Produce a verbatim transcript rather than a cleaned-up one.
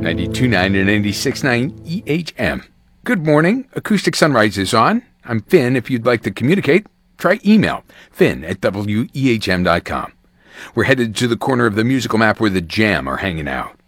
ninety-two point nine and ninety-six point nine E H M. Good morning. Acoustic Sunrise is on. I'm Finn. If you'd like to communicate, try email, finn at W E H M dot com. We're headed to the corner of the musical map where the Jam are hanging out.